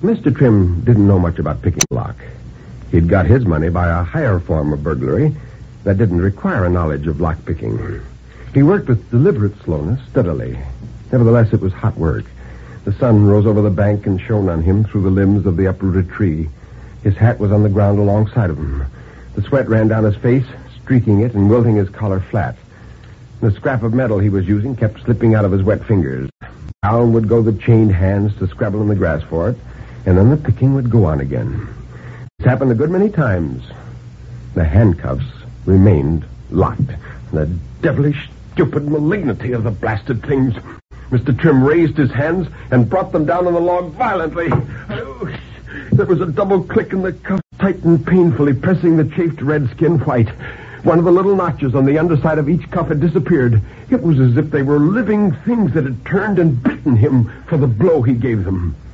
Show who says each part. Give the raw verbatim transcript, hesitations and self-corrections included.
Speaker 1: Mister Trim didn't know much about picking a lock. He'd got his money by a higher form of burglary that didn't require a knowledge of lock picking. He worked with deliberate slowness, steadily. Nevertheless, it was hot work. The sun rose over the bank and shone on him through the limbs of the uprooted tree. His hat was on the ground alongside of him. The sweat ran down his face, streaking it and wilting his collar flat. The scrap of metal he was using kept slipping out of his wet fingers. Down would go the chained hands to scrabble in the grass for it, and then the picking would go on again. This happened a good many times. The handcuffs remained locked. The devilish, stupid malignity of the blasted things. Mister Trim raised his hands and brought them down on the log violently. Oh, there was a double click and the cuff tightened painfully, pressing the chafed red skin white. One of the little notches on the underside of each cuff had disappeared. It was as if they were living things that had turned and bitten him for the blow he gave them.